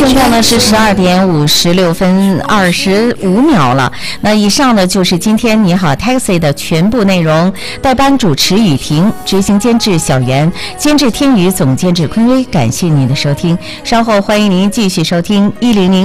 现在呢是12:56:25了。那以上呢就是今天你好 Taxi 的全部内容。代班主持雨婷，执行监制小袁，监制天宇，总监制坤威。感谢您的收听，稍后欢迎您继续收听100。